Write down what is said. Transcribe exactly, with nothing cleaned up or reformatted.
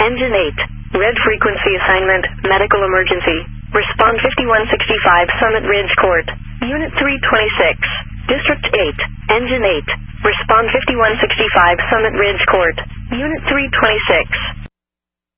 Engine eight. Red frequency assignment, medical emergency. Respond fifty-one sixty-five Summit Ridge Court. Unit three twenty-six. District eight. Engine eight. Respond fifty-one sixty-five Summit Ridge Court. Unit three twenty-six.